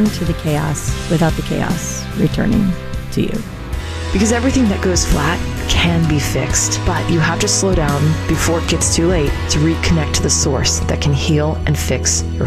into the chaos without the chaos returning to you. Because everything that goes flat can be fixed, but you have to slow down before it gets too late to reconnect to the source that can heal and fix your